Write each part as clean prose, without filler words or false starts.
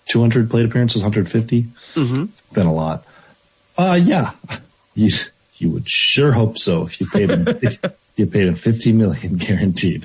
200 plate appearances, 150. Mm-hmm. Been a lot. Yeah. You would sure hope so if you paid him, if you paid him $50 million guaranteed.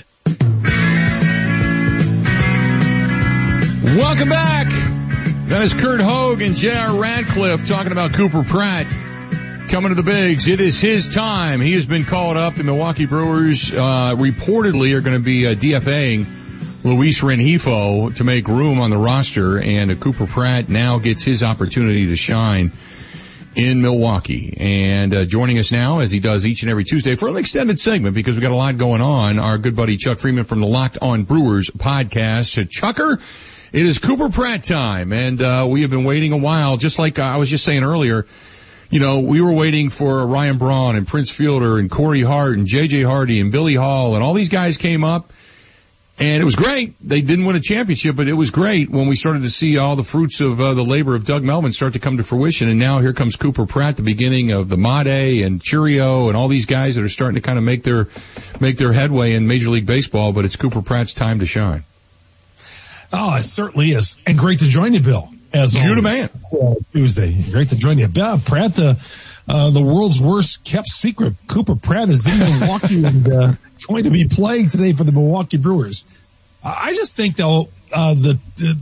Welcome back. That is Kurt Hogue and J.R. Radcliffe talking about Cooper Pratt coming to the bigs. It is his time. He has been called up. The Milwaukee Brewers reportedly are going to be DFAing Luis Rengifo to make room on the roster, and Cooper Pratt now gets his opportunity to shine in Milwaukee. And joining us now, as he does each and every Tuesday for an extended segment because we got a lot going on, our good buddy Chuck Freeman from the Locked On Brewers podcast. So, Chucker, it is Cooper Pratt time, and we have been waiting a while. Just like I was just saying earlier, you know, we were waiting for Ryan Braun and Prince Fielder and Corey Hart and J.J. Hardy and Billy Hall, and all these guys came up. And it was great. They didn't win a championship, but it was great when we started to see all the fruits of the labor of Doug Melvin start to come to fruition. And now here comes Cooper Pratt, the beginning of the Made and Churio and all these guys that are starting to kind of make their headway in Major League Baseball. But it's Cooper Pratt's time to shine. Oh, it certainly is. And great to join you, Bill. As you the man. Tuesday. Great to join you. Pratt, the world's worst kept secret. Cooper Pratt is in Milwaukee and going to be playing today for the Milwaukee Brewers. I just think though the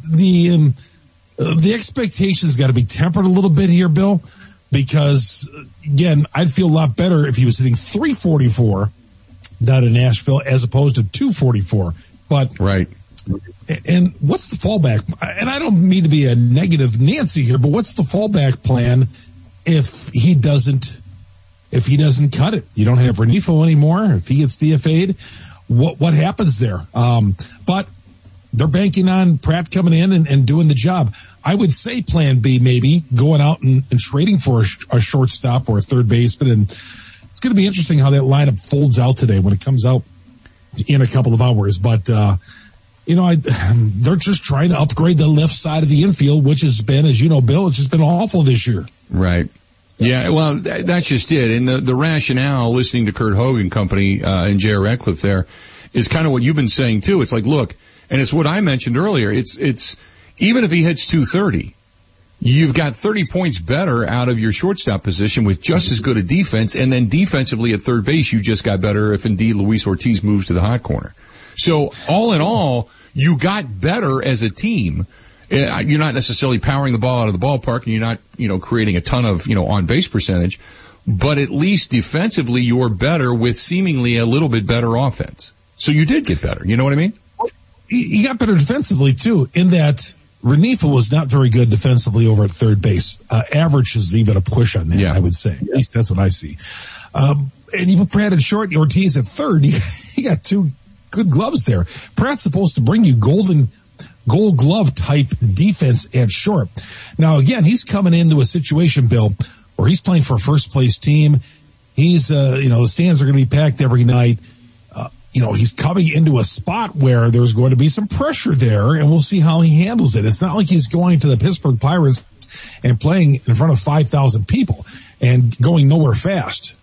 expectations got to be tempered a little bit here, Bill, because again, I'd feel a lot better if he was hitting 344 down in Nashville as opposed to 244. But right. And what's the fallback? And I don't mean to be a negative Nancy here, but what's the fallback plan if he doesn't cut it? You don't have Rengifo anymore. If he gets DFA'd, what happens there? But they're banking on Pratt coming in and doing the job. I would say plan B, maybe going out and trading for a shortstop or a third baseman. And it's going to be interesting how that lineup folds out today when it comes out in a couple of hours. But, they're just trying to upgrade the left side of the infield, which has been, as you know, Bill, it's just been awful this year. Right. Yeah, well, that's just it. And the rationale, listening to Kurt Hogue and company, and J.R. Radcliffe there, is kind of what you've been saying too. It's like, look, and it's what I mentioned earlier. It's, even if he hits 230, you've got 30 points better out of your shortstop position with just as good a defense. And then defensively at third base, you just got better if indeed Luis Ortiz moves to the hot corner. So all in all, you got better as a team. You're not necessarily powering the ball out of the ballpark, and you're not, creating a ton of, on base percentage, but at least defensively you're better with seemingly a little bit better offense. So you did get better. You know what I mean? He got better defensively too, in that Rengifo was not very good defensively over at third base. Average is even a push on that, yeah. I would say. At least that's what I see. And you put Pratt at short, Ortiz at third. He got two good gloves there. Pratt's supposed to bring you Gold Glove type defense at short. Now again, he's coming into a situation, Bill, where he's playing for a first place team. He's, the stands are going to be packed every night. He's coming into a spot where there's going to be some pressure there, and we'll see how he handles it. It's not like he's going to the Pittsburgh Pirates and playing in front of 5,000 people and going nowhere fast.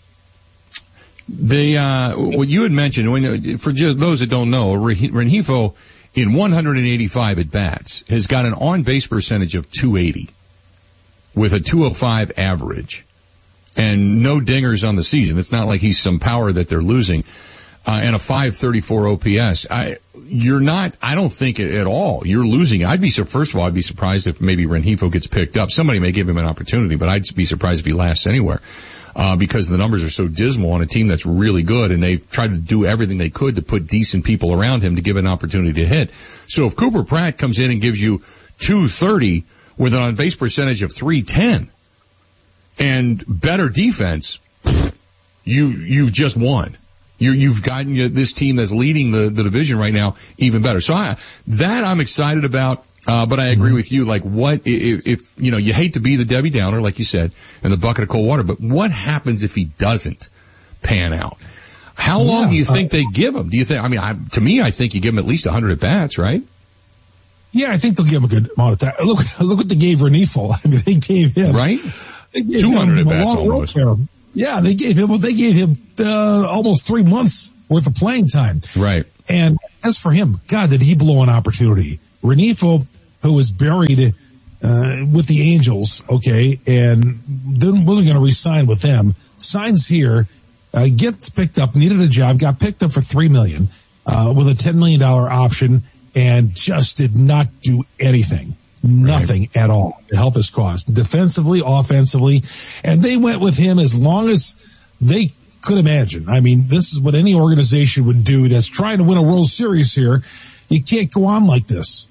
What you had mentioned, for just those that don't know, Rengifo in 185 at-bats has got an on-base percentage of 280 with a 205 average and no dingers on the season. It's not like he's some power that they're losing. And a 534 OPS. I don't think at all you're losing. First of all, I'd be surprised if maybe Rengifo gets picked up. Somebody may give him an opportunity, but I'd be surprised if he lasts anywhere. Because the numbers are so dismal on a team that's really good, and they've tried to do everything they could to put decent people around him to give an opportunity to hit. So if Cooper Pratt comes in and gives you 230 with an on-base percentage of 310 and better defense, you've just won. You've gotten this team that's leading the division right now even better. So I'm excited about. But I agree with you. Like, what if you hate to be the Debbie Downer, like you said, and the bucket of cold water, but what happens if he doesn't pan out? How long do you think they give him? Do you think? To me, I think you give him at least 100 at bats, right? Yeah, I think they'll give him a good amount of time. Look what they gave Rengifo. They gave him 200 at bats almost. Yeah, they gave him almost 3 months worth of playing time. Right. And as for him, God, did he blow an opportunity? Rengifo who was buried with the Angels, okay, and then wasn't going to re-sign with them, signs here, gets picked up, needed a job, got picked up for $3 million with a $10 million option, and just did not do anything. Nothing at all to help his cause, defensively, offensively, and they went with him as long as they could imagine. I mean, this is what any organization would do that's trying to win a World Series here. You can't go on like this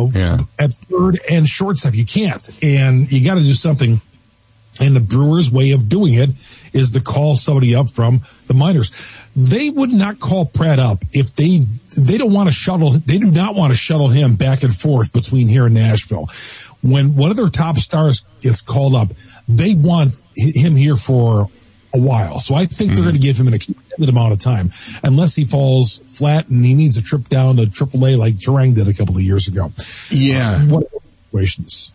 at third and shortstop. You can't, and you got to do something. And the Brewers' way of doing it is to call somebody up from the minors. They would not call Pratt up if they don't want to shuttle. They do not want to shuttle him back and forth between here and Nashville. When one of their top stars gets called up, they want him here for a while. So I think they're going to give him an extended amount of time, unless he falls flat and he needs a trip down to AAA like Turang did a couple of years ago. Yeah. What situations?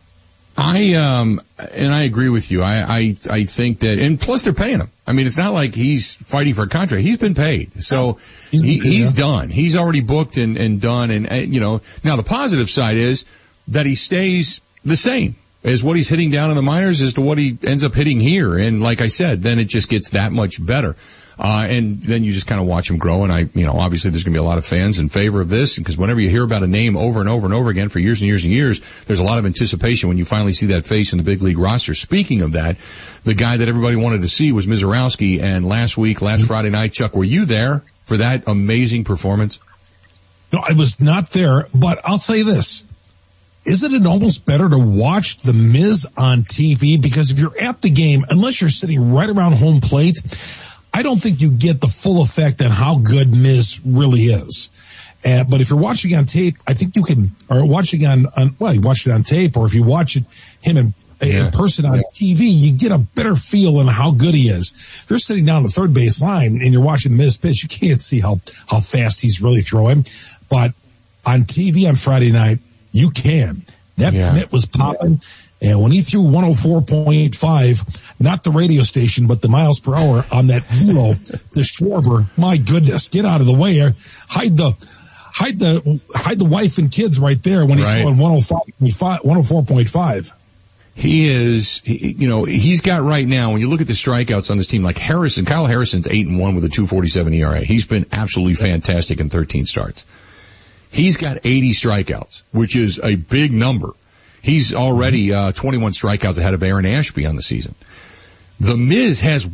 And I agree with you. I think that, and plus they're paying him. I mean, it's not like he's fighting for a contract. He's been paid. So he's done. He's already booked and done. And, now the positive side is that he stays the same as what he's hitting down in the minors as to what he ends up hitting here. And like I said, then it just gets that much better. And then you just kind of watch him grow. And obviously there's going to be a lot of fans in favor of this, because whenever you hear about a name over and over and over again for years and years and years, there's a lot of anticipation when you finally see that face in the big league roster. Speaking of that, the guy that everybody wanted to see was Mizorowski. And last Friday night, Chuck, were you there for that amazing performance? No, I was not there, but I'll tell you this. Isn't it almost better to watch the Miz on TV? Because if you're at the game, unless you're sitting right around home plate, I don't think you get the full effect on how good Miz really is. But if you're watching on tape, I think you can, or watching you watch it on tape, or if you watch him in person on TV, you get a better feel on how good he is. If you're sitting down the third base line and you're watching Miz pitch, you can't see how fast he's really throwing. But on TV on Friday night, you can. That mitt was popping. And when he threw 104.5, not the radio station, but the miles per hour on that helo to Schwarber, my goodness, get out of the way. Hide the wife and kids right there when he's throwing 104.5. He's got right now, when you look at the strikeouts on this team, like Kyle Harrison's 8-1 with a 2.47 ERA. He's been absolutely fantastic in 13 starts. He's got 80 strikeouts, which is a big number. He's already 21 strikeouts ahead of Aaron Ashby on the season. The Miz has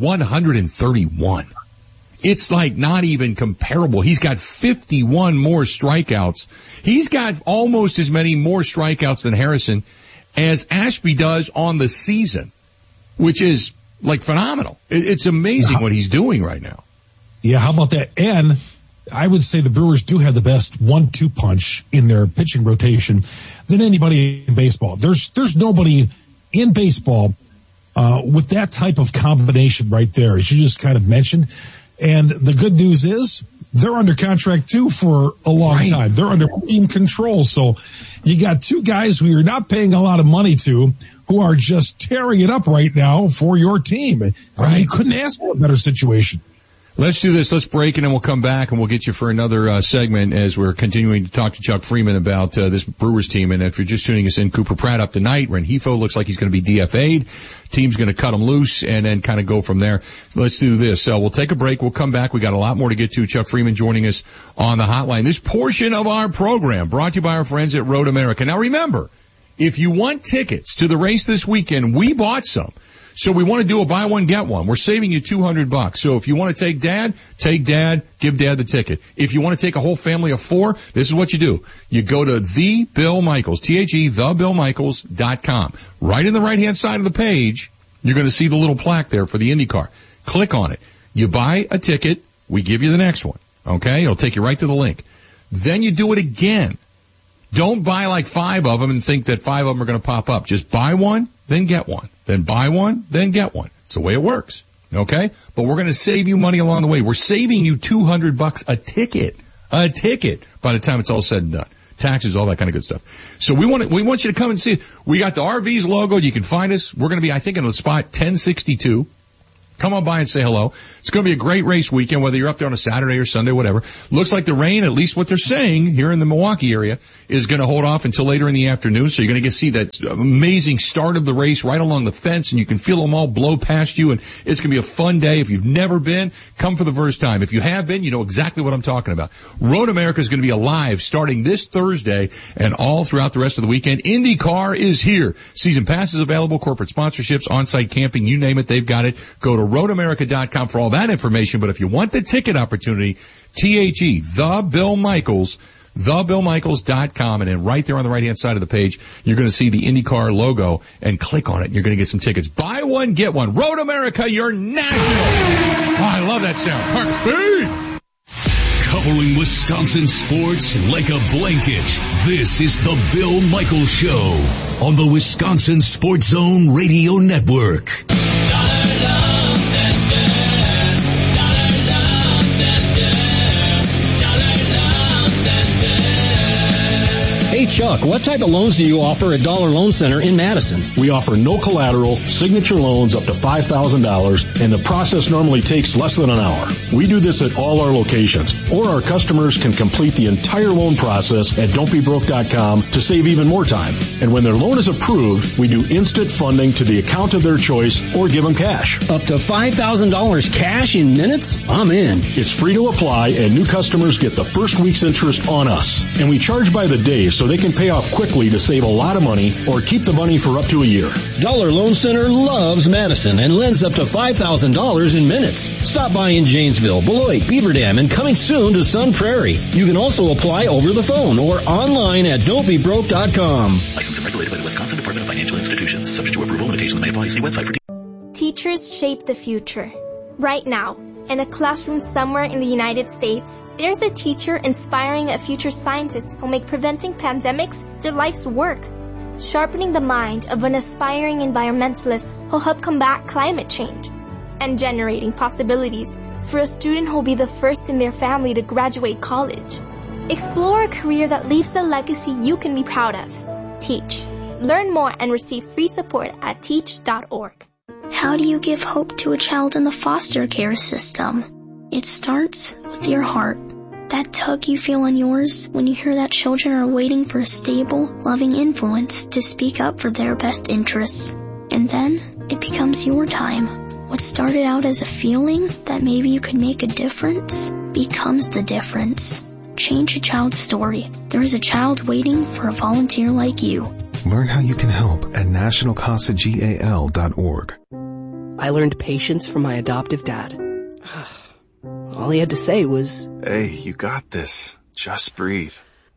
131. It's like not even comparable. He's got 51 more strikeouts. He's got almost as many more strikeouts than Harrison as Ashby does on the season, which is like phenomenal. It's amazing what he's doing right now. Yeah, how about that? And I would say the Brewers do have the best 1-2 punch in their pitching rotation than anybody in baseball. There's nobody in baseball with that type of combination right there, as you just kind of mentioned. And the good news is they're under contract too for a long time. They're under team control. So you got two guys who you're not paying a lot of money to, who are just tearing it up right now for your team. Right. You couldn't ask for a better situation. Let's do this. Let's break, and then we'll come back, and we'll get you for another segment as we're continuing to talk to Chuck Freeman about this Brewers team. And if you're just tuning us in, Cooper Pratt up tonight. Rengifo looks like he's going to be DFA'd. Team's going to cut him loose and then kind of go from there. Let's do this. We'll take a break. We'll come back. We got a lot more to get to. Chuck Freeman joining us on the hotline. This portion of our program brought to you by our friends at Road America. Now remember, if you want tickets to the race this weekend, we bought some. So we want to do a buy one, get one. We're saving you $200. So if you want to take Dad, give Dad the ticket. If you want to take a whole family of 4, this is what you do. You go to The Bill Michaels, TheBillMichaels.com. Right in the right-hand side of the page, you're going to see the little plaque there for the IndyCar. Click on it. You buy a ticket, we give you the next one. Okay? It'll take you right to the link. Then you do it again. Don't buy like 5 of them and think that 5 of them are going to pop up. Just buy one, then get one. Then buy one, then get one. It's the way it works. Okay? But we're going to save you money along the way. We're saving you $200 a ticket by the time it's all said and done. Taxes, all that kind of good stuff. So we want you to come and see it. We got the RVs logo. You can find us. We're going to be, I think, in the spot 1062. Come on by and say hello. It's going to be a great race weekend, whether you're up there on a Saturday or Sunday, whatever. Looks like the rain, at least what they're saying here in the Milwaukee area, is going to hold off until later in the afternoon. So you're going to see that amazing start of the race right along the fence, and you can feel them all blow past you, and it's going to be a fun day. If you've never been, come for the first time. If you have been, you know exactly what I'm talking about. Road America is going to be alive starting this Thursday and all throughout the rest of the weekend. IndyCar is here. Season passes available, corporate sponsorships, on-site camping, you name it, they've got it. Go to roadamerica.com for all that information. But if you want the ticket opportunity, thebillmichaels.com, and then right there on the right-hand side of the page, you're going to see the IndyCar logo, and click on it, and you're going to get some tickets. Buy one, get one. Road America, you're national. Oh, I love that sound. Mark Speed. Covering Wisconsin sports like a blanket. This is the Bill Michaels Show on the Wisconsin Sports Zone Radio Network. Hey Chuck, what type of loans do you offer at Dollar Loan Center in Madison? We offer no collateral, signature loans up to $5,000, and the process normally takes less than an hour. We do this at all our locations, or our customers can complete the entire loan process at don'tbebroke.com to save even more time. And when their loan is approved, we do instant funding to the account of their choice or give them cash. Up to $5,000 cash in minutes? I'm in. It's free to apply, and new customers get the first week's interest on us. And we charge by the day, so they can pay off quickly to save a lot of money or keep the money for up to a year. Dollar Loan Center loves Madison and lends up to $5,000 in minutes. Stop by in Janesville, Beloit, Beaver Dam, and coming soon to Sun Prairie. You can also apply over the phone or online at don'tbebroke.com. Licensed and regulated by the Wisconsin Department of Financial Institutions. Subject to approval, limitations may apply. See website for Teachers shape the future. Right now, in a classroom somewhere in the United States, there's a teacher inspiring a future scientist who'll make preventing pandemics their life's work, sharpening the mind of an aspiring environmentalist who'll help combat climate change, and generating possibilities for a student who'll be the first in their family to graduate college. Explore a career that leaves a legacy you can be proud of. Teach. Learn more and receive free support at teach.org. How do you give hope to a child in the foster care system? It starts with your heart. That tug you feel in yours when you hear that children are waiting for a stable, loving influence to speak up for their best interests. And then it becomes your time. What started out as a feeling that maybe you could make a difference becomes the difference. Change a child's story. There is a child waiting for a volunteer like you. Learn how you can help at nationalcasagal.org. I learned patience from my adoptive dad. All he had to say was, "Hey, you got this. Just breathe."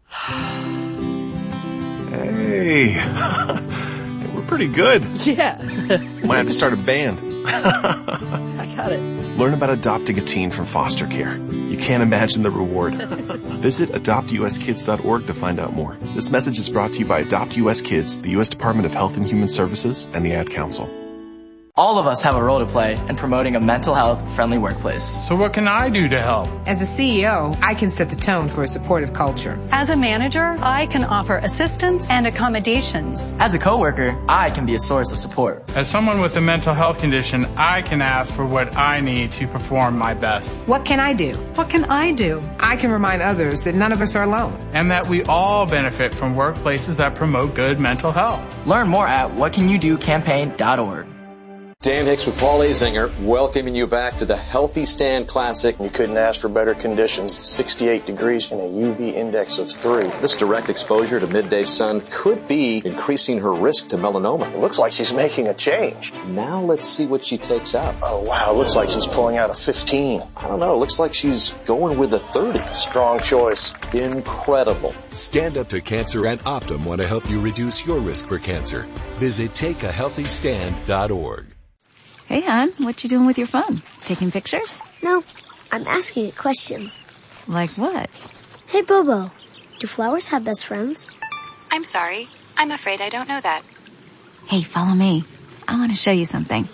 Hey, we're pretty good. Yeah. Might have to start a band. I got it. Learn about adopting a teen from foster care. You can't imagine the reward. Visit adoptuskids.org to find out more. This message is brought to you by Adopt US Kids, the U.S. Department of Health and Human Services, and the Ad Council. All of us have a role to play in promoting a mental health friendly workplace. So what can I do to help? As a CEO, I can set the tone for a supportive culture. As a manager, I can offer assistance and accommodations. As a coworker, I can be a source of support. As someone with a mental health condition, I can ask for what I need to perform my best. What can I do? What can I do? I can remind others that none of us are alone. And that we all benefit from workplaces that promote good mental health. Learn more at whatcanyoudocampaign.org. Dan Hicks with Paul Azinger, welcoming you back to the Healthy Stand Classic. We couldn't ask for better conditions. 68 degrees and a UV index of 3. This direct exposure to midday sun could be increasing her risk to melanoma. It looks like she's making a change. Now let's see what she takes out. Oh, wow. It looks like she's pulling out a 15. I don't know. It looks like she's going with a 30. Strong choice. Incredible. Stand Up to Cancer and Optum want to help you reduce your risk for cancer. Visit takeahealthystand.org. Hey, hon, what you doing with your phone? Taking pictures? No, I'm asking it questions. Like what? Hey, Bobo, do flowers have best friends? I'm sorry. I'm afraid I don't know that. Hey, follow me. I want to show you something.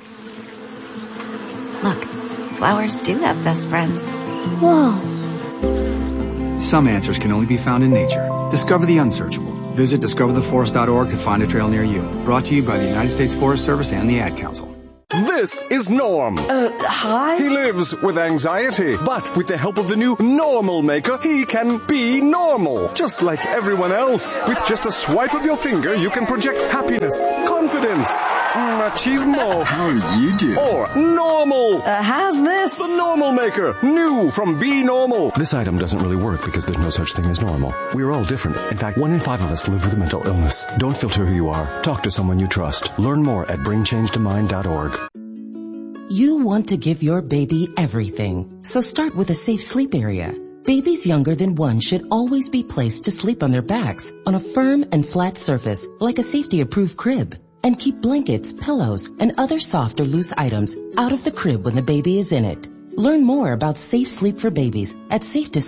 Look, flowers do have best friends. Whoa. Some answers can only be found in nature. Discover the unsearchable. Visit discovertheforest.org to find a trail near you. Brought to you by the United States Forest Service and the Ad Council. This is Norm. Hi? He lives with anxiety, but with the help of the new Normal Maker, he can be normal, just like everyone else. With just a swipe of your finger, you can project happiness, confidence, machismo. How do you do? Or normal. How's this? The Normal Maker, new from Be Normal. This item doesn't really work because there's no such thing as normal. We're all different. In fact, 1 in 5 of us live with a mental illness. Don't filter who you are. Talk to someone you trust. Learn more at bringchangetomind.org. You want to give your baby everything, so start with a safe sleep area. Babies younger than 1 should always be placed to sleep on their backs on a firm and flat surface like a safety-approved crib. And keep blankets, pillows, and other soft or loose items out of the crib when the baby is in it. Learn more about safe sleep for babies at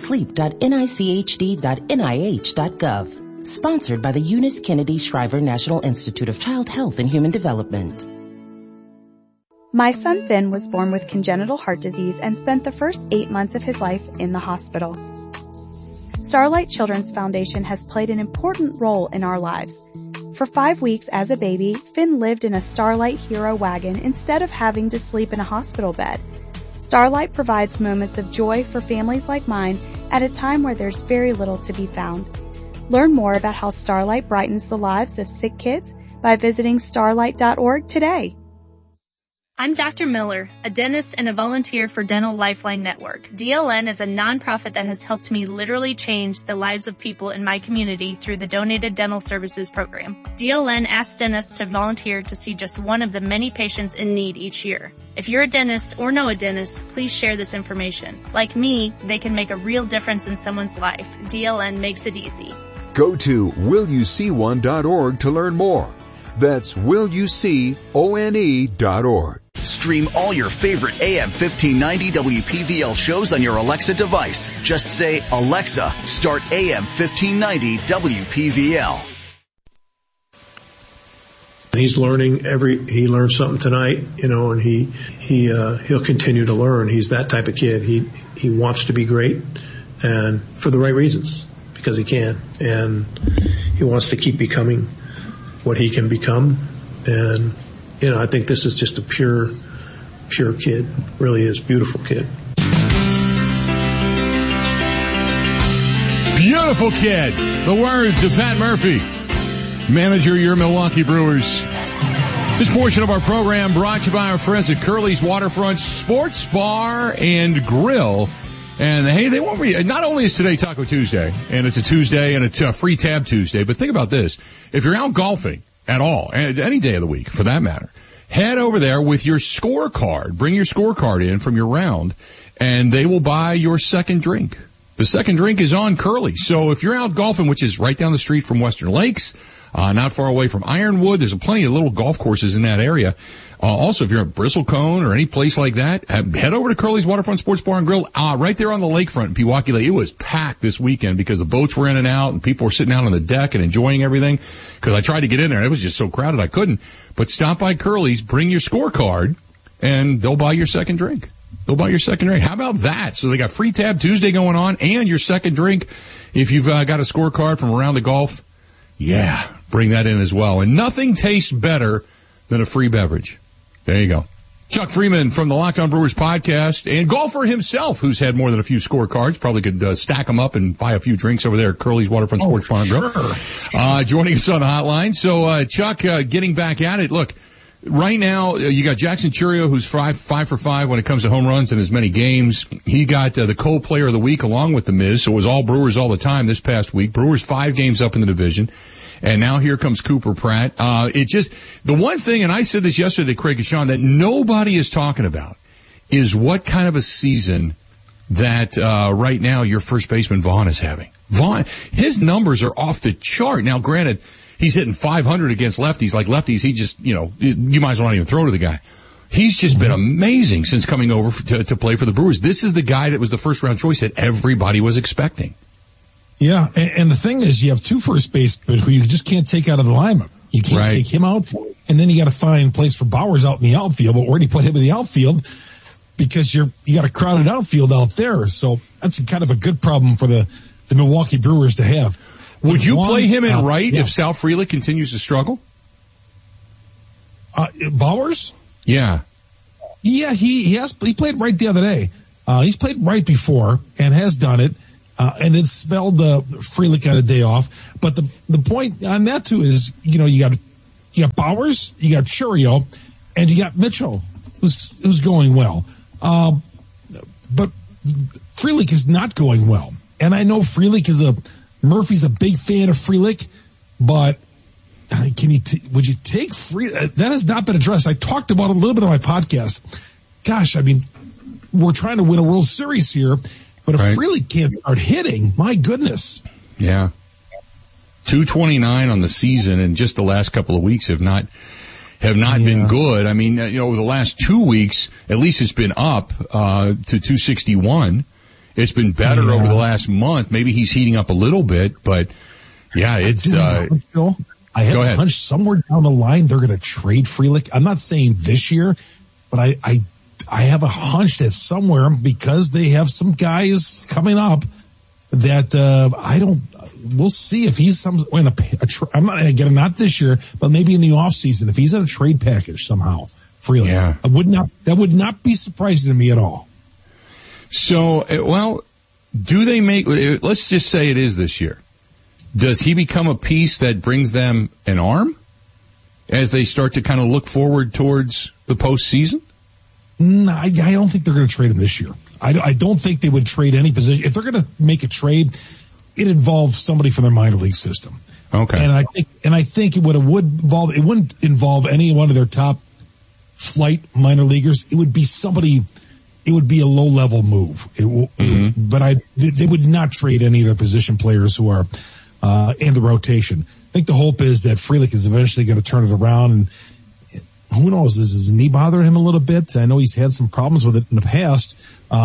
safetoSleep.nichd.nih.gov. Sponsored by the Eunice Kennedy Shriver National Institute of Child Health and Human Development. My son Finn was born with congenital heart disease and spent the first 8 months of his life in the hospital. Starlight Children's Foundation has played an important role in our lives. For 5 weeks as a baby, Finn lived in a Starlight Hero wagon instead of having to sleep in a hospital bed. Starlight provides moments of joy for families like mine at a time where there's very little to be found. Learn more about how Starlight brightens the lives of sick kids by visiting starlight.org today. I'm Dr. Miller, a dentist and a volunteer for Dental Lifeline Network. DLN is a nonprofit that has helped me literally change the lives of people in my community through the Donated Dental Services program. DLN asks dentists to volunteer to see just one of the many patients in need each year. If you're a dentist or know a dentist, please share this information. Like me, they can make a real difference in someone's life. DLN makes it easy. Go to willyouseeone.org to learn more. That's willyouseeone.org. Stream all your favorite AM 1590 WPVL shows on your Alexa device. Just say, Alexa, start AM 1590 WPVL. He's learning he learned something tonight, and he'll continue to learn. He's that type of kid. He wants to be great, and for the right reasons, because he can, and he wants to keep becoming what he can become. And I think this is just a pure kid. Really is beautiful kid. Beautiful kid. The words of Pat Murphy, manager of your Milwaukee Brewers. This portion of our program brought to you by our friends at Curly's Waterfront Sports Bar and Grill. And hey, they want me, not only is today Taco Tuesday, and it's a Tuesday and it's a free tab Tuesday, but think about this. If you're out golfing at all, any day of the week for that matter, head over there with your scorecard. Bring your scorecard in from your round, and they will buy your second drink. The second drink is on Curly. So if you're out golfing, which is right down the street from Western Lakes, not far away from Ironwood, there's plenty of little golf courses in that area. Also, if you're at Bristlecone or any place like that, head over to Curly's Waterfront Sports Bar and Grill, right there on the lakefront in Pewaukee Lake. It was packed this weekend because the boats were in and out and people were sitting out on the deck and enjoying everything. Because I tried to get in there, it was just so crowded I couldn't. But stop by Curly's, bring your scorecard, and they'll buy your second drink. They'll buy your second drink. How about that? So they got free tab Tuesday going on and your second drink if you've got a scorecard from around the golf. Yeah, bring that in as well. And nothing tastes better than a free beverage. There you go. Chuck Freeman from the Locked On Brewers podcast, and golfer himself who's had more than a few scorecards, probably could stack them up and buy a few drinks over there at Curly's Waterfront Sports Bar and Grill. Joining us on the hotline. So Chuck, getting back at it. Look, right now you got Jackson Chourio, who's 5 for 5 when it comes to home runs in as many games. He got the Cole Player of the Week along with the Miz, so it was all Brewers all the time this past week. Brewers 5 games up in the division. And now here comes Cooper Pratt. The one thing, and I said this yesterday to Craig and Sean, that nobody is talking about is what kind of a season that, right now your first baseman Vaughn is having. Vaughn, his numbers are off the chart. Now granted, he's hitting 500 against lefties. Like lefties, he just, you might as well not even throw to the guy. He's just been amazing since coming over to play for the Brewers. This is the guy that was the first round choice that everybody was expecting. Yeah, and the thing is, you have 2 first basemen who you just can't take out of the lineup. You can't take him out, and then you got to find a place for Bowers out in the outfield. But where do you put him in the outfield? Because you got a crowded outfield out there. So that's kind of a good problem for the Milwaukee Brewers to have. Would you play him in right if Sal Frelick continues to struggle? Bowers? Yeah. Yeah, he played right the other day. He's played right before and has done it. And then spelled Frelick got a day off. But the point on that too is, you got Bowers, you got Chourio, and you got Mitchell, who's going well. But Frelick is not going well. And I know Murphy's a big fan of Frelick, but would you take Frelick? That has not been addressed. I talked about it a little bit on my podcast. Gosh, I mean, we're trying to win a World Series here, but if Frelick can't start hitting, my goodness. Yeah. 229 on the season, and just the last couple of weeks have not been good. I mean, over the last 2 weeks, at least it's been up to 261. It's been better over the last month. Maybe he's heating up a little bit, but yeah, it's. I have a hunch somewhere down the line they're going to trade Frelick. I'm not saying this year, but I have a hunch that somewhere, because they have some guys coming up that we'll see if he's I'm not this year, but maybe in the off season, if he's in a trade package somehow, Frelick. Yeah. That would not be surprising to me at all. So, do they let's just say it is this year. Does he become a piece that brings them an arm as they start to kind of look forward towards the postseason? No, I don't think they're going to trade him this year. I don't think they would trade any position. If they're going to make a trade, it involves somebody from their minor league system. Okay. And I think it wouldn't involve any one of their top flight minor leaguers. It would be it would be a low level move. But they would not trade any of their position players who are in the rotation. I think the hope is that Frelick is eventually going to turn it around, and who knows, is his knee bothering him a little bit? I know he's had some problems with it in the past.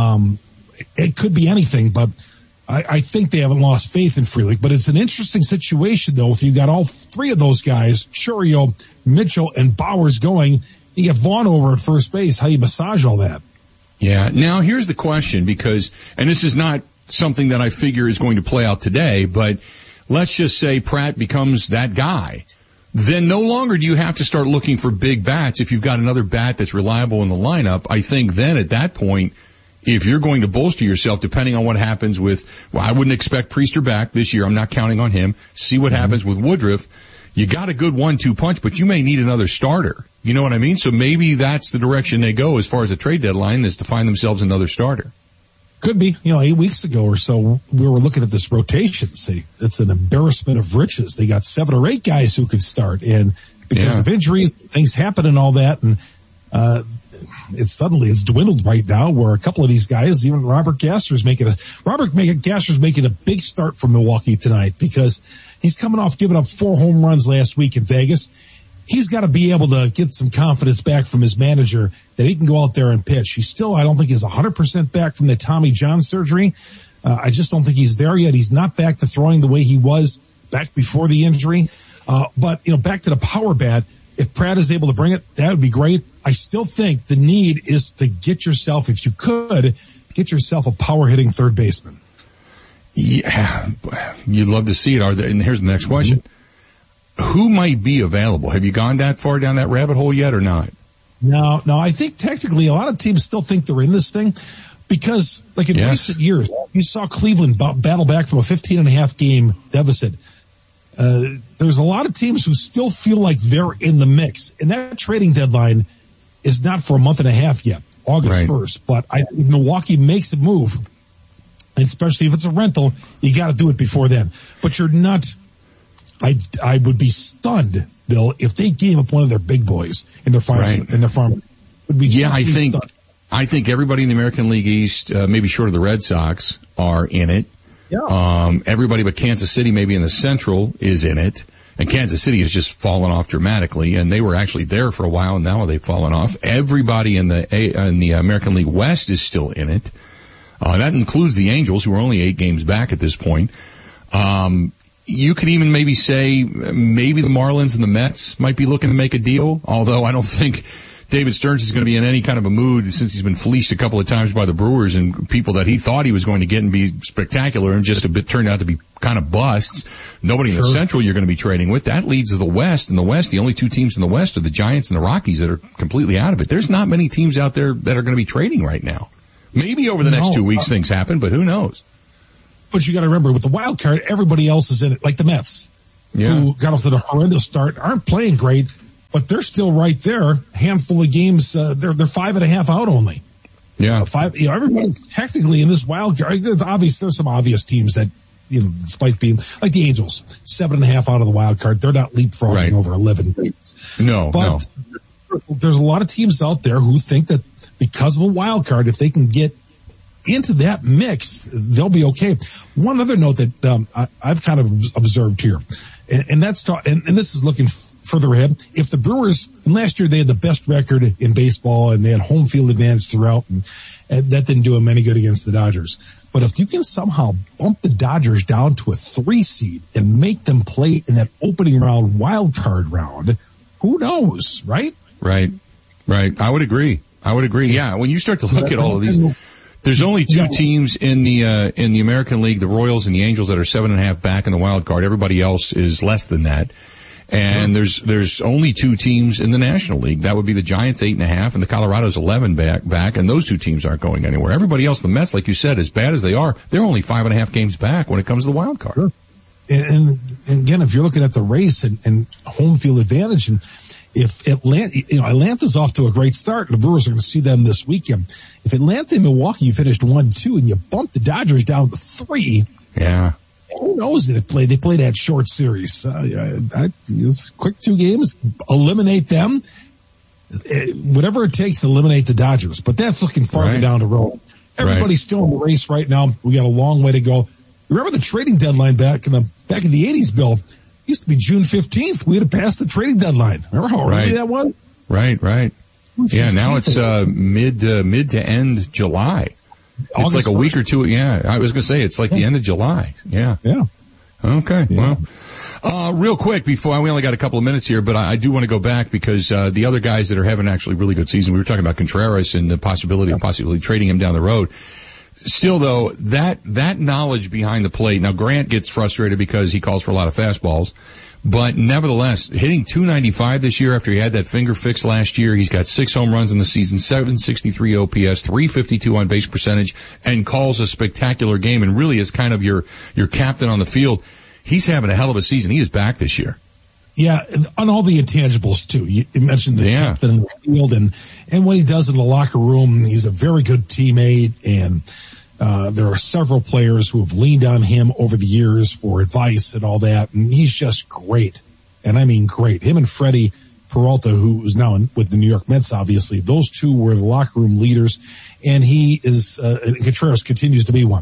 It could be anything, but I think they haven't lost faith in Frelick. But it's an interesting situation, though, if you got all three of those guys, Chourio, Mitchell, and Bowers going, you get Vaughn over at first base. How you massage all that? Yeah. Now, here's the question, and this is not something that I figure is going to play out today, but let's just say Pratt becomes that guy. Then no longer do you have to start looking for big bats if you've got another bat that's reliable in the lineup. I think then at that point, if you're going to bolster yourself, depending on what happens I wouldn't expect Priester back this year. I'm not counting on him. See what happens with Woodruff. You got a good 1-2 punch, but you may need another starter. You know what I mean? So maybe that's the direction they go as far as the trade deadline, is to find themselves another starter. Could be. 8 weeks ago or so, we were looking at this rotation. See, it's an embarrassment of riches. They got 7 or 8 guys who could start, and because of injuries, things happen and all that, and it's dwindled right now. Where a couple of these guys, even Robert Gasser's making a big start for Milwaukee tonight, because he's coming off giving up 4 home runs last week in Vegas. He's got to be able to get some confidence back from his manager that he can go out there and pitch. He still, I don't think, is 100% back from the Tommy John surgery. I just don't think he's there yet. He's not back to throwing the way he was back before the injury. But back to the power bat, if Pratt is able to bring it, that would be great. I still think the need is to get yourself a power hitting third baseman. Yeah, you'd love to see it. And here's the next question. Who might be available? Have you gone that far down that rabbit hole yet or not? No, I think technically a lot of teams still think they're in this thing because, like in recent years, you saw Cleveland battle back from a 15.5 game deficit. There's a lot of teams who still feel like they're in the mix, and that trading deadline is not for a month and a half yet, August 1st. But if Milwaukee makes a move, especially if it's a rental, you got to do it before then. But you're not. I would be stunned, Bill, if they gave up one of their big boys in their farm. I think everybody in the American League East, maybe short of the Red Sox, are in it. Yeah. Everybody but Kansas City, maybe in the Central, is in it. And Kansas City has just fallen off dramatically, and they were actually there for a while, and now they've fallen off. Everybody in the American League West is still in it. That includes the Angels, who are only 8 games back at this point. You could even maybe say maybe the Marlins and the Mets might be looking to make a deal, although I don't think David Stearns is going to be in any kind of a mood since he's been fleeced a couple of times by the Brewers and people that he thought he was going to get and be spectacular and just turned out to be kind of busts. Nobody in the Central you're going to be trading with. That leads to the West. In the West, the only two teams in the West are the Giants and the Rockies that are completely out of it. There's not many teams out there that are going to be trading right now. Maybe over the next 2 weeks things happen, but who knows? But you got to remember, with the wild card, everybody else is in it, like the Mets, who got off to the horrendous start, aren't playing great, but they're still right there. Handful of games, they're 5.5 out only. Yeah, everybody technically in this wild card. There's some obvious teams that, despite being like the Angels, 7.5 out of the wild card, they're not leapfrogging over 11 games. No. There's a lot of teams out there who think that because of the wild card, if they can get into that mix, they'll be okay. One other note that I've kind of observed here, and this is looking further ahead. If the Brewers, and last year they had the best record in baseball and they had home field advantage throughout, and that didn't do them any good against the Dodgers. But if you can somehow bump the Dodgers down to a 3 seed and make them play in that opening round wild card round, who knows, right? Right. I would agree. Yeah, when you start to look at all of these, there's only 2 teams in the American League, the Royals and the Angels, that are 7.5 back in the wild card. Everybody else is less than that. And there's only 2 teams in the National League. That would be the Giants 8.5 and the Colorado's 11 back, and those 2 teams aren't going anywhere. Everybody else, the Mets, like you said, as bad as they are, they're only 5.5 games back when it comes to the wild card. Sure. And again, if you're looking at the race and home field advantage, and if Atlanta's off to a great start, and the Brewers are going to see them this weekend. If Atlanta and Milwaukee finished 1-2 and you bump the Dodgers down to 3, who knows? They play that short series. It's quick 2 games, eliminate them, whatever it takes to eliminate the Dodgers. But that's looking farther down the road. Everybody's still in the race right now. We got a long way to go. Remember the trading deadline back in the 80s, Bill? Used to be June 15th. We had to pass the trading deadline. Remember how early that was? Right. Yeah, now it's mid to end July. It's like a week or 2. Yeah, I was going to say it's like the end of July. Yeah. Okay. Yeah. Well, real quick before we only got a couple of minutes here, but I do want to go back because the other guys that are having actually really good season. We were talking about Contreras and the possibility of possibly trading him down the road. Still, though, that knowledge behind the plate. Now, Grant gets frustrated because he calls for a lot of fastballs, but nevertheless, hitting .295 this year after he had that finger fix last year. He's got 6 home runs in the season, 763 OPS, 352 on base percentage, and calls a spectacular game and really is kind of your captain on the field. He's having a hell of a season. He is back this year. Yeah, on all the intangibles too. You mentioned the captain in the field and what he does in the locker room. He's a very good teammate, and there are several players who have leaned on him over the years for advice and all that, and he's just great. And I mean great. Him and Freddie Peralta, who is now with the New York Mets, obviously, those 2 were the locker room leaders, and he is, Contreras continues to be one.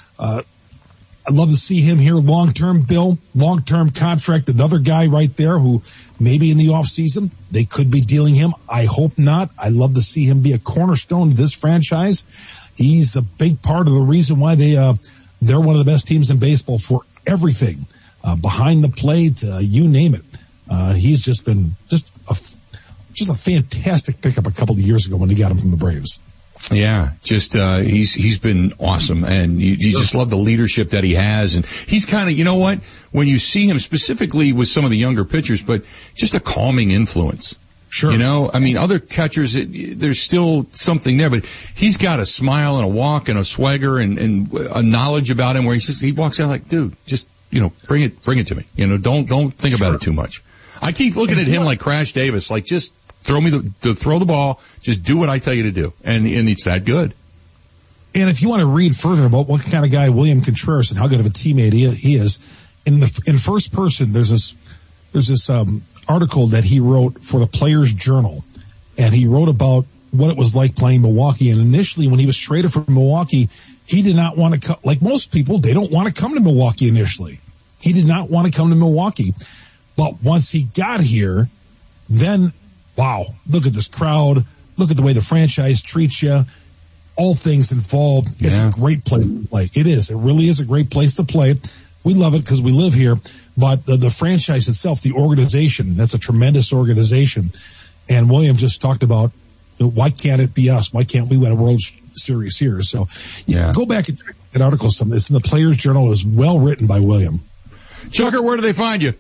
I'd love to see him here long-term, Bill, long-term contract, another guy right there who maybe in the off-season they could be dealing him. I hope not. I'd love to see him be a cornerstone of this franchise. He's a big part of the reason why they're one of the best teams in baseball for everything, behind the plate, you name it. He's just been just a fantastic pickup a couple of years ago when they got him from the Braves. Yeah, he's been awesome, and you just love the leadership that he has, and he's kind of, you know what, when you see him specifically with some of the younger pitchers, but just a calming influence. Sure. I mean, other catchers, there's still something there, but he's got a smile and a walk and a swagger and a knowledge about him where he walks out like, dude, just, bring it to me. Don't think about it too much. I keep looking at him like Crash Davis, like just throw the ball, just do what I tell you to do. And it's that good. And if you want to read further about what kind of guy William Contreras and how good of a teammate he is, in first person, there's this article that he wrote for the Players Journal, and he wrote about what it was like playing Milwaukee. And initially, when he was traded from Milwaukee, he did not want to come. Like most people, they don't want to come to Milwaukee initially. He did not want to come to Milwaukee, but once he got here, then wow, look at this crowd, look at the way the franchise treats you. All things involved. It's a great place to play. It is. It really is a great place to play. We love it because we live here. But the franchise itself, the organization, that's a tremendous organization. And William just talked about, why can't it be us? Why can't we win a World Series here? So go back and check that article. It's in the Players Journal. It was well written by William. Chucker, where do they find you?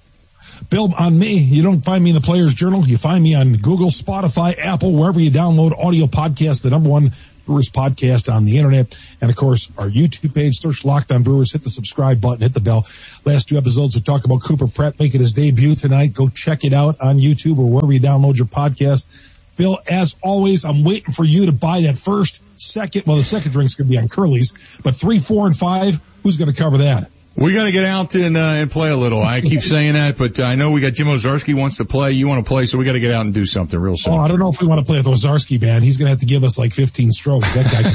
Bill, on me, you don't find me in the Players Journal. You find me on Google, Spotify, Apple, wherever you download audio podcasts, the number one Brewers podcast on the internet. And of course, our YouTube page, search Locked On Brewers, hit the subscribe button, hit the bell. Last 2 episodes, we talked about Cooper Pratt making his debut tonight. Go check it out on YouTube or wherever you download your podcast. Bill, as always, I'm waiting for you to buy that the second drink's going to be on Curly's, but 3, 4, and 5, who's going to cover that? We got to get out and play a little. I keep saying that, but I know we got Jim Ozarski wants to play. You want to play, so we got to get out and do something real soon. Oh, I don't know if we want to play with Ozarski, man. He's going to have to give us like 15 strokes. That guy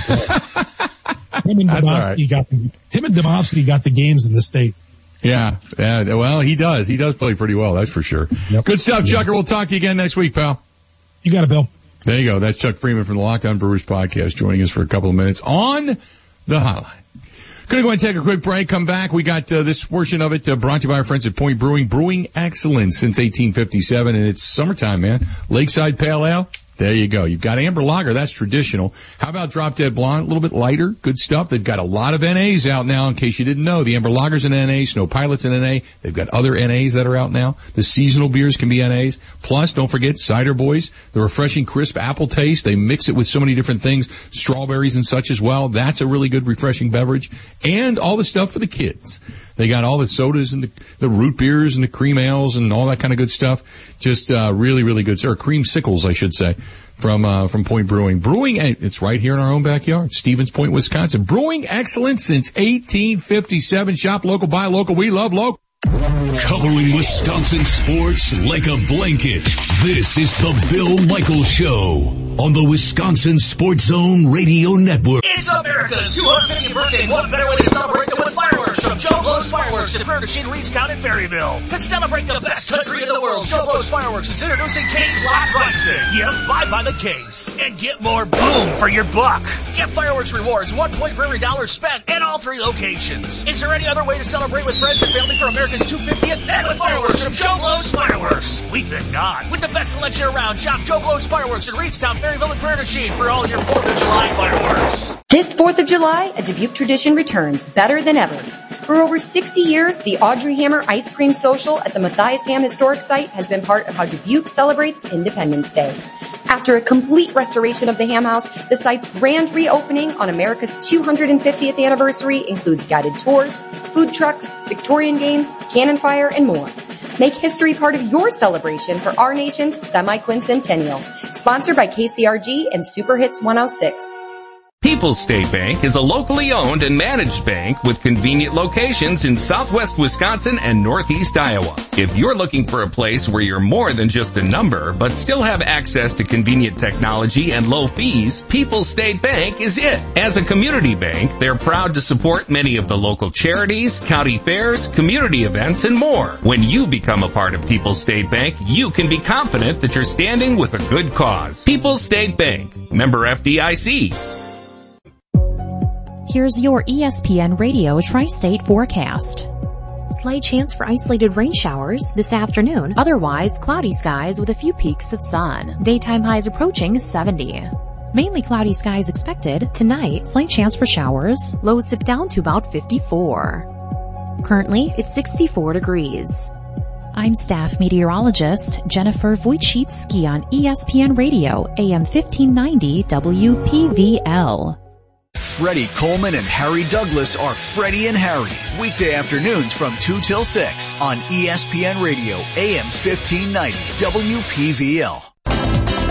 can play. That's all right. Him and Domofsky got the games in the state. Yeah. Well, he does. He does play pretty well, that's for sure. Yep. Good stuff, Chucker. We'll talk to you again next week, pal. You got it, Bill. There you go. That's Chuck Freeman from the Locked On Brewers podcast joining us for a couple of minutes on the hotline. Going to go ahead and take a quick break. Come back. We got this portion of it brought to you by our friends at Point Brewing. Brewing excellence since 1857, and it's summertime, man. Lakeside Pale Ale. There you go. You've got Amber Lager. That's traditional. How about Drop Dead Blonde? A little bit lighter. Good stuff. They've got a lot of NAs out now, in case you didn't know. The Amber Lager's an NA. Snow Pilot's an NA. They've got other NAs that are out now. The seasonal beers can be NAs. Plus, don't forget Cider Boys, the refreshing crisp apple taste. They mix it with so many different things, strawberries and such as well. That's a really good refreshing beverage. And all the stuff for the kids. They got all the sodas and the root beers and the cream ales and all that kind of good stuff. Just really, really good. Or creamsicles, I should say, from Point Brewing. Brewing, it's right here in our own backyard, Stevens Point, Wisconsin. Brewing excellence since 1857. Shop local, buy local. We love local. Covering Wisconsin sports like a blanket. This is the Bill Michaels Show on the Wisconsin Sports Zone Radio Network. It's America's 250th birthday. What better way to celebrate than with fireworks from Joe Blow's Fireworks in Ferguson, Reedstown, and Ferryville. To celebrate the best country in the world, Joe Blow's Fireworks is introducing case slot pricing. Get 5 by the case and get more boom for your buck. Get fireworks rewards, 1 point for every dollar spent at all 3 locations. Is there any other way to celebrate with friends and family for America's 250th and with fireworks from Joe Blow's Fireworks? We think not. With the best selection around, shop Joe Blow's Fireworks in Reedstown, Ferryville, and Prairie du Chien for all your 4th of July fireworks. This 4th of July, a Dubuque tradition returns better than ever. For over 60 years, the Audrey Hammer Ice Cream Social at the Matthias Ham Historic Site has been part of how Dubuque celebrates Independence Day. After a complete restoration of the Ham House, the site's grand reopening on America's 250th anniversary includes guided tours, food trucks, Victorian games, cannon fire, and more. Make history part of your celebration for our nation's semi-quincentennial. Sponsored by KCRG and Super Hits 106. People's State Bank is a locally owned and managed bank with convenient locations in southwest Wisconsin and northeast Iowa. If you're looking for a place where you're more than just a number, but still have access to convenient technology and low fees, People's State Bank is it. As a community bank, they're proud to support many of the local charities, county fairs, community events, and more. When you become a part of People's State Bank, you can be confident that you're standing with a good cause. People's State Bank, member FDIC. Here's your ESPN Radio Tri-State forecast. Slight chance for isolated rain showers this afternoon. Otherwise, cloudy skies with a few peaks of sun. Daytime highs approaching 70. Mainly cloudy skies expected. Tonight, slight chance for showers. Lows dip down to about 54. Currently, it's 64 degrees. I'm staff meteorologist Jennifer Wojcicki on ESPN Radio, AM 1590 WPVL. Freddie Coleman and Harry Douglas are Freddie and Harry. Weekday afternoons from 2 till 6 on ESPN Radio, AM 1590 WPVL.